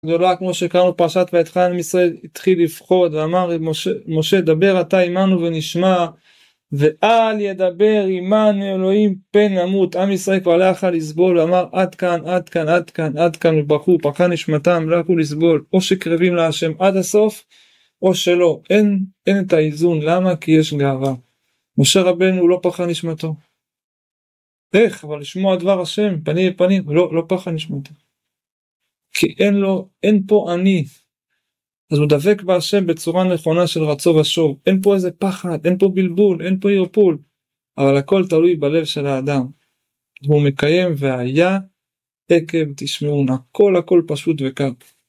גדולה, כמו שקראנו פרשת ויתחן, עם ישראל התחיל לפחוד, ואמר משה דבר אתה עמנו ונשמע, ואל ידבר עמנו אלוהים פן נמות. עם ישראל כבר לא יכול לסבול, ואמר עד כאן, עד כאן, עד כאן, עד כאן, וברכו, פרחה נשמתם, לא יכלו לסבול, או שקרבים להשם עד הסוף, או שלא. אין את האיזון. למה? כי יש גאווה. משה רבנו לא פרחה נשמתו. איך? אבל לשמוע דבר השם פנים בפנים, לא פרחה נשמתו. כי אין פה אני. אז הוא דבק בהשם בצורה נכונה של רצו ושוב. אין פה איזה פחד, אין פה בלבול, אין פה ערפול. אבל הכל תלוי בלב של האדם. הוא מקיים והיה עקב תשמעון. הכל פשוט וקר.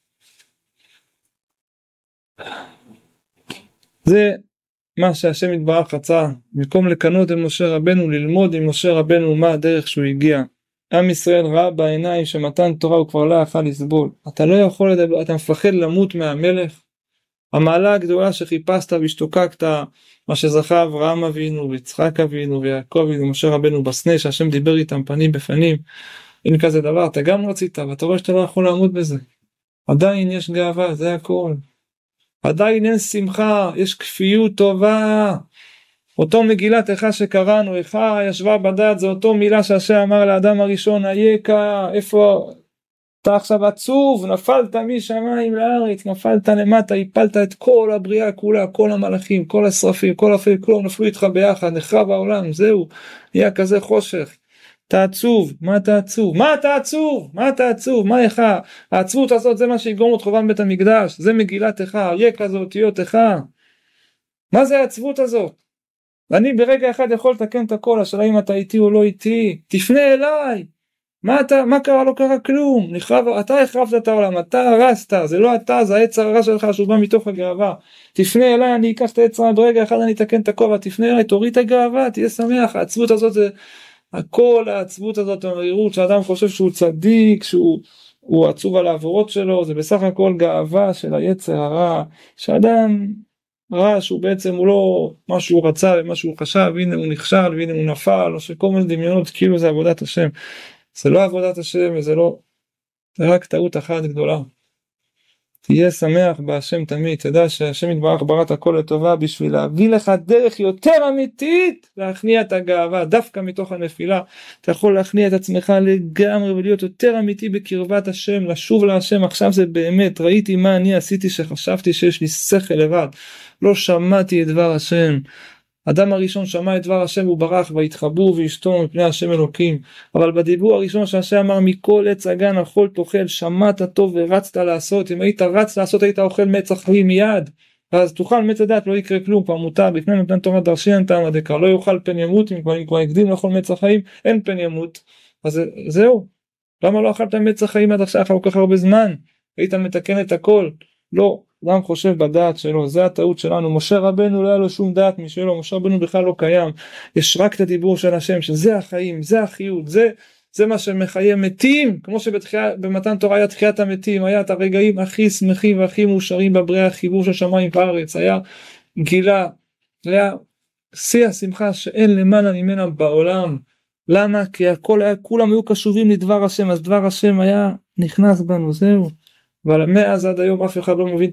זה מה שהשם יתברך רצה. במקום לקנות עם משה רבנו, ללמוד עם משה רבנו מה הדרך שהוא הגיע. עם ישראל ראה בעיניים שמתן תורה הוא כבר לא יכול לסבול. אתה לא יכול לדבר, אתה מפחד למות מהמלך. המעלה הגדולה שחיפשת והשתוקקת, מה שזכה אברהם אבינו ויצחק אבינו ויעקב אבינו ומשה רבנו בסנה, שהשם דיבר איתם פנים בפנים, אין כזה דבר, אתה גם רצית, ואתה רואה שאתה לא יכול לעמוד בזה. עדיין יש גאווה, זה הכל. עדיין אין שמחה, יש כפיות טובה. אותו מגילת איכה שקראנו, איכה ישבה בדעת, זה אותו מילה שהשם אמר לאדם הראשון, אייכה, איפה אתה עכשיו עצוב, נפלת משמיים לארץ, נפלת למטה, הפלת את כל הבריאה כולה, כל המלאכים, כל השרפים, כל אפל, כלום נפלו איתך ביחד, נחרב העולם, זהו, נהיה כזה חושך. אתה עצוב, מה אתה עצוב? מה אתה עצוב? מה אתה עצוב? מה איכה? העצבות הזאת זה מה שיגרום את חורבן בית המקדש, זה מגילת איכה, אריה זה אותיות איכה. מה זה העצבות הזאת? ואני ברגע אחד יכול לתקן את הכל, השאלה אם אתה איתי או לא איתי, תפנה אליי. מה קרה? לא קרה כלום. אתה החרבת את העולם, אתה הרסת, זה לא אתה, זה העץ הרע שלך שהוא בא מתוך הגאווה. תפנה אליי, אני אקח את העץ הרע, ברגע אחד אני אתקן את הכובע, תפנה אליי, תוריד את הגאווה, תהיה שמח. העצבות הזאת זה, הכל העצבות הזאת, המרירות, שאדם חושב שהוא צדיק, שהוא עצוב על העבורות שלו, זה בסך הכל גאווה של היצר הרע, שאדם רע שהוא בעצם הוא לא מה שהוא רצה ומה שהוא חשב, והנה הוא נכשל, והנה הוא נפל, או שכל מיני דמיונות, כאילו זה עבודת השם. זה לא עבודת השם, זה רק טעות אחת גדולה. תהיה שמח בהשם תמיד, תדע שהשם יתברך ברא את הכל לטובה בשביל להביא לך דרך יותר אמיתית להכניע את הגאווה. דווקא מתוך הנפילה אתה יכול להכניע את עצמך לגמרי ולהיות יותר אמיתי בקרבת השם, לשוב להשם. עכשיו זה באמת, ראיתי מה אני עשיתי שחשבתי שיש לי שכל לבד, לא שמעתי את דבר השם. אדם הראשון שמע את דבר השם הוא ברח, והתחבאו ואשתו מפני השם אלוקים. אבל בדיבור הראשון שהשם אמר מכל עץ הגן אכול תאכל, שמעת טוב ורצת לעשות. אם היית רץ לעשות היית אוכל מצח חיים מיד, ואז תאכל מעץ הדת, לא יקרה כלום, כבר מותר. לפני נתן תורה דרשי טעם הדקה, לא יאכל פן ימות. אם כבר הקדים לאכול מצח חיים, אין פן ימות. אז זהו, למה לא אכלת מצח חיים עד עכשיו כל כך הרבה זמן? היית מתקן את הכל. לא, אדם חושב בדעת שלו, זה הטעות שלנו. משה רבנו לא היה לו שום דעת משלו, משה רבנו בכלל לא קיים. יש רק את הדיבור של השם, שזה החיים, זה החיות, זה מה שמחיה מתים, כמו שבמתן תורה היה תחיית המתים, היה את הרגעים הכי שמחים והכי מאושרים בבריאה, חיבור של שמיים בארץ, היה גילה, היה שיא השמחה שאין למעלה ממנה בעולם. למה? כי כולם היו קשובים לדבר השם, אז דבר השם היה נכנס בנו, זהו. אבל מאז עד היום אף אחד לא מבין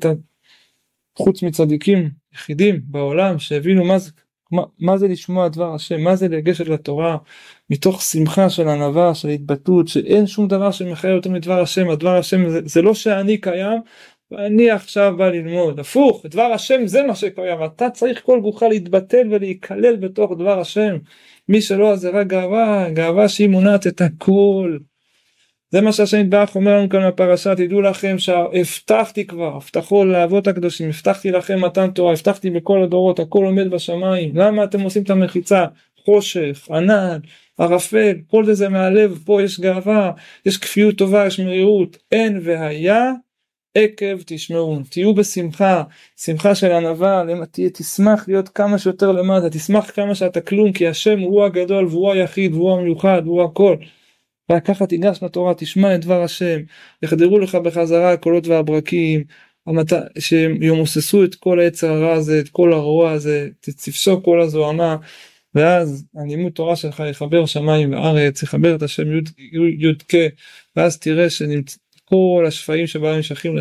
חוץ מצדיקים יחידים בעולם שהבינו מה זה לשמוע דבר השם, מה זה לגשת לתורה מתוך שמחה של ענווה, של התבטאות, שאין שום דבר שמחיה יותר מדבר השם. הדבר השם זה לא שאני קיים ואני עכשיו בא ללמוד, הפוך, דבר השם זה מה שקיים, אתה צריך כל גופך להתבטל ולהיכלל בתוך דבר השם. מי שלא, זה רק גאווה שהיא מונעת את הכל. זה מה שהשם יתברך אומר לנו כאן בפרשה, תדעו לכם שהבטחתי כבר, הבטחו לאבות הקדושים, הבטחתי לכם מתן תורה, הבטחתי בכל הדורות, הכל עומד בשמיים. למה אתם עושים את המחיצה? חושך, ענן, ערפל, כל זה מהלב, פה יש גאווה, יש כפיות טובה, יש מרירות. אין והיה עקב תשמעון, תהיו בשמחה, שמחה של ענווה, תשמח להיות כמה שיותר למטה, תשמח כמה שאתה כלום, כי השם הוא הגדול והוא היחיד והוא המיוחד והוא הכל. וככה תיגש לתורה, תשמע את דבר השם, יחדרו לך בחזרה הקולות והברקים, שימוססו את כל היצר הרע הזה, את כל הרוע הזה, תפסוק כל הזוהמה, ואז הלימוד תורה שלך יחבר שמיים וארץ, יחבר את השם יודקה, ואז תראה כל השפעים שבהם נמשכים